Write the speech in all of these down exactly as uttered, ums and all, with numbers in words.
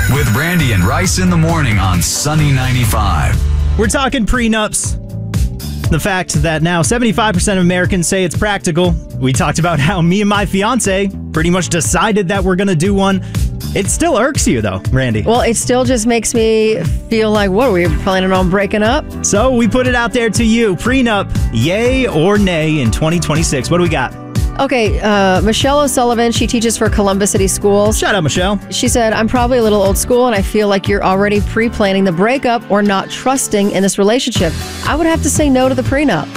with Randy and Rice in the morning on Sunny ninety-five. We're talking prenups. The fact that now seventy-five percent of Americans say it's practical. We talked about how me and my fiance pretty much decided that we're going to do one. It still irks you, though, Randy. Well, it still just makes me feel like, what, are we planning on breaking up? So we put it out there to you. Prenup, yay or nay in twenty twenty-six. What do we got? Okay, uh, Michelle O'Sullivan, she teaches for Columbus City Schools. Shout out, Michelle. She said, I'm probably a little old school, and I feel like you're already pre-planning the breakup or not trusting in this relationship. I would have to say no to the prenup.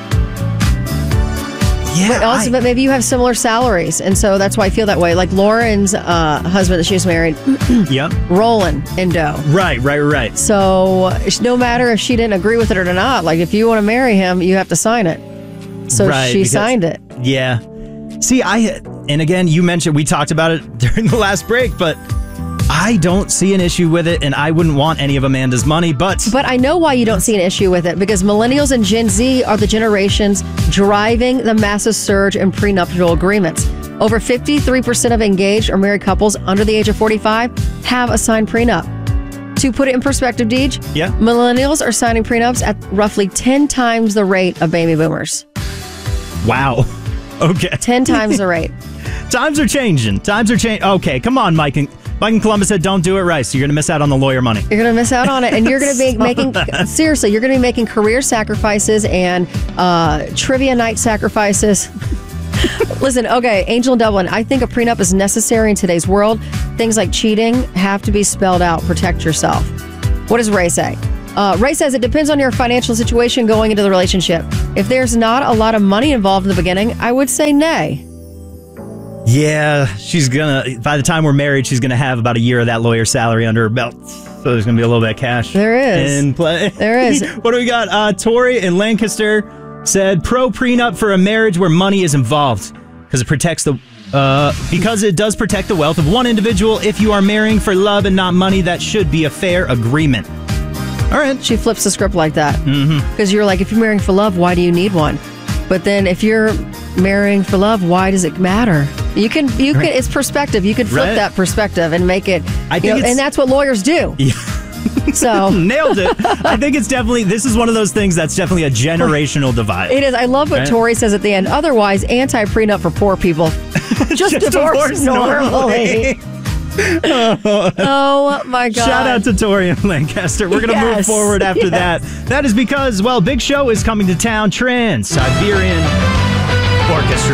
Yeah, but also, I, but maybe you have similar salaries, and so that's why I feel that way. Like Lauren's uh, husband that she was married, yep, rolling in dough. Right, right, right. So no matter if she didn't agree with it or not, like if you want to marry him, you have to sign it. So right, she because, signed it. Yeah. See, I, and again, you mentioned, we talked about it during the last break, but I don't see an issue with it, and I wouldn't want any of Amanda's money, but... But I know why you don't see an issue with it, because millennials and Gen Z are the generations driving the massive surge in prenuptial agreements. Over fifty-three percent of engaged or married couples under the age of forty-five have a signed prenup. To put it in perspective, Deej, yeah. millennials are signing prenups at roughly ten times the rate of baby boomers. Wow. Okay. ten times the rate. Times are changing. Times are changing. Okay, come on, Mike. And, Mike in Columbus said, don't do it, Rice. You're going to miss out on the lawyer money. You're going to miss out on it. And you're going to be making, seriously, you're going to be making career sacrifices and uh, trivia night sacrifices. Listen, okay, Angel in Dublin, I think a prenup is necessary in today's world. Things like cheating have to be spelled out. Protect yourself. What does Ray say? Uh, Ray says it depends on your financial situation going into the relationship. If there's not a lot of money involved in the beginning, I would say nay. Yeah, she's gonna, by the time we're married, she's gonna have about a year of that lawyer's salary under her belt. So there's gonna be a little bit of cash. There is. In play. There is. What do we got? Uh, Tori in Lancaster said pro prenup for a marriage where money is involved because it protects the, uh, because it does protect the wealth of one individual. If you are marrying for love and not money, that should be a fair agreement. All right. She flips the script like that. Mm-hmm. Because you're like, if you're marrying for love, why do you need one? But then if you're marrying for love, why does it matter? You can, you can, it's perspective. You could flip right. that perspective and make it, I you think know, it's, and that's what lawyers do. Yeah. So nailed it. I think it's definitely, this is one of those things that's definitely a generational divide. It is. I love what right? Tori says at the end. Otherwise, anti-prenup for poor people. Just, Just divorce, divorce normally. normally. oh, oh my God. Shout out to Tori in Lancaster. We're going to yes. move forward after yes. that. That is because, well, Big Show is coming to town. Trans-Siberian Orchestra.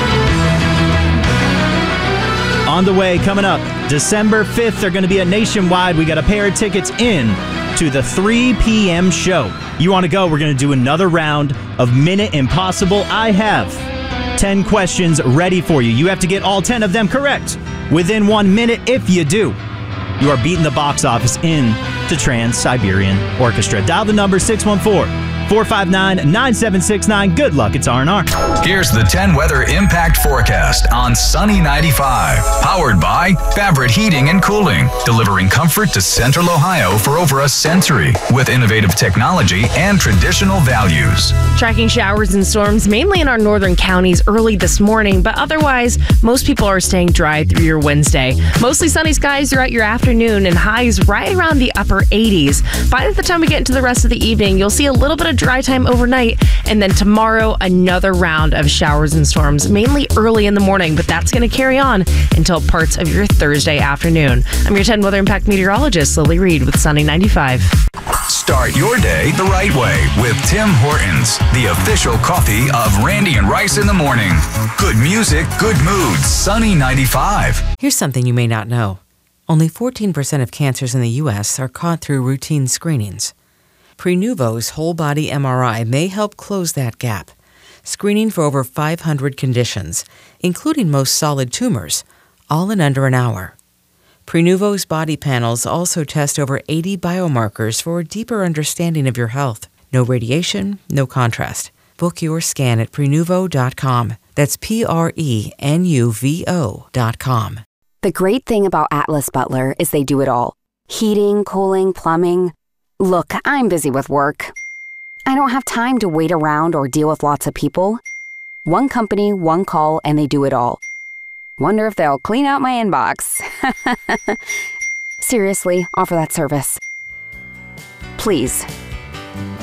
On the way, coming up, December fifth, they're going to be at Nationwide. We got a pair of tickets in to the three p.m. show. You want to go? We're going to do another round of Minute Impossible. I have ten questions ready for you. You have to get all ten of them correct within one minute. If you do, you are beating the box office in to Trans-Siberian Orchestra. Dial the number six one four, four five nine, nine seven six nine. Good luck. It's R and R. Here's the ten weather impact forecast on Sunny ninety-five. Powered by Fabric Heating and Cooling. Delivering comfort to Central Ohio for over a century. With innovative technology and traditional values. Tracking showers and storms mainly in our northern counties early this morning, but otherwise, most people are staying dry through your Wednesday. Mostly sunny skies throughout your afternoon and highs right around the upper eighties. By the time we get into the rest of the evening, you'll see a little bit of dry time overnight, and then tomorrow another round of showers and storms, mainly early in the morning, but that's going to carry on until parts of your Thursday afternoon. I'm your ten Weather Impact meteorologist, Lily Reed with Sunny ninety-five. Start your day the right way with Tim Hortons, the official coffee of Randy and Rice in the morning. Good music, good moods, Sunny ninety-five. Here's something you may not know. Only fourteen percent of cancers in the U S are caught through routine screenings. Prenuvo's whole-body M R I may help close that gap, screening for over five hundred conditions, including most solid tumors, all in under an hour. Prenuvo's body panels also test over eighty biomarkers for a deeper understanding of your health. No radiation, no contrast. Book your scan at Prenuvo dot com. That's P R E N U V O dot com. The great thing about Atlas Butler is they do it all. Heating, cooling, plumbing. Look, I'm busy with work. I don't have time to wait around or deal with lots of people. One company, one call, and they do it all. Wonder if they'll clean out my inbox. seriously offer that service. Please.